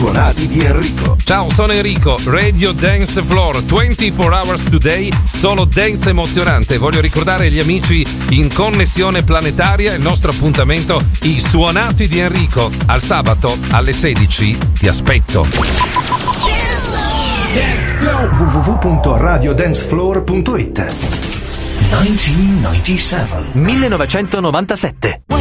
suonati di Enrico. Ciao, sono Enrico, Radio Dance Floor, 24 hours today, solo dance emozionante. Voglio ricordare agli amici in connessione planetaria il nostro appuntamento, i suonati di Enrico. Al sabato alle 16 ti aspetto. www.radiodancefloor.it 1997